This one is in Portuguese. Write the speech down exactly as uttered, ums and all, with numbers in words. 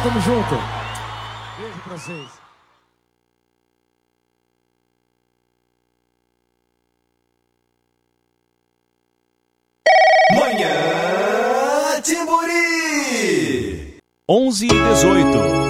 tamo junto. Beijo pra vocês. Manhã Timburi. onze e dezoito.